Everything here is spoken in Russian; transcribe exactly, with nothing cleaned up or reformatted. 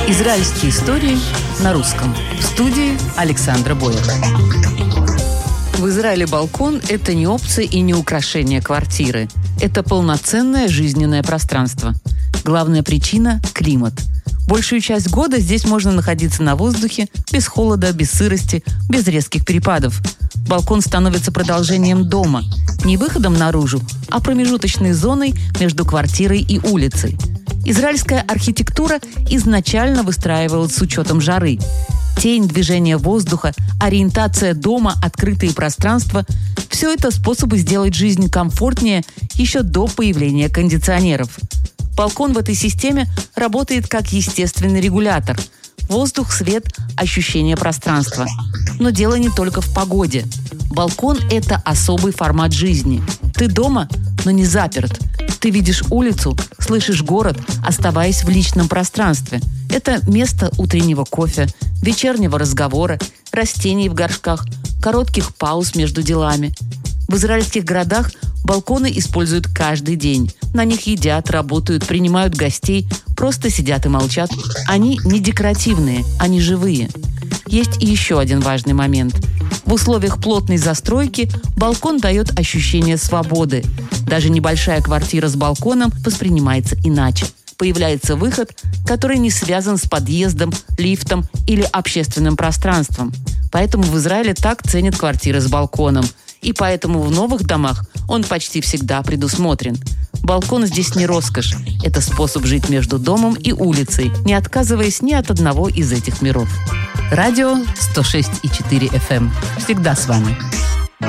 Израильские истории на русском. В студии Александра Боева. В Израиле балкон – это не опция и не украшение квартиры. Это полноценное жизненное пространство. Главная причина – климат. Большую часть года здесь можно находиться на воздухе, без холода, без сырости, без резких перепадов. Балкон становится продолжением дома, не выходом наружу, а промежуточной зоной между квартирой и улицей. Израильская архитектура изначально выстраивалась с учетом жары. Тень, движение воздуха, ориентация дома, открытые пространства – все это способы сделать жизнь комфортнее еще до появления кондиционеров. Балкон в этой системе работает как естественный регулятор. Воздух, свет, ощущение пространства. Но дело не только в погоде. Балкон – это особый формат жизни. Ты дома, но не заперт. Ты видишь улицу, слышишь город, оставаясь в личном пространстве. Это место утреннего кофе, вечернего разговора, растений в горшках, коротких пауз между делами. В израильских городах балконы используют каждый день. На них едят, работают, принимают гостей, просто сидят и молчат. Они не декоративные, они живые. Есть и еще один важный момент. В условиях плотной застройки балкон дает ощущение свободы. Даже небольшая квартира с балконом воспринимается иначе. Появляется выход, который не связан с подъездом, лифтом или общественным пространством. Поэтому в Израиле так ценят квартиры с балконом. И поэтому в новых домах он почти всегда предусмотрен. Балкон здесь не роскошь. Это способ жить между домом и улицей, не отказываясь ни от одного из этих миров. Радио сто шесть и четыре эф эм. Всегда с вами.